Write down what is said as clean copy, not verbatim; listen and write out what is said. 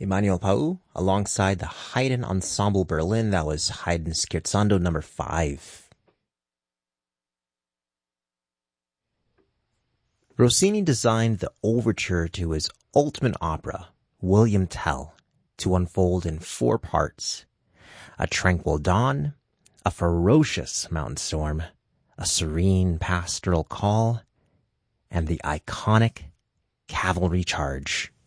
Emmanuel Pau, alongside the Haydn Ensemble Berlin. That was Haydn Scherzando number 5. Rossini designed the overture to his ultimate opera, William Tell, to unfold in 4 parts: a tranquil dawn, a ferocious mountain storm, a serene pastoral call, and the iconic cavalry charge.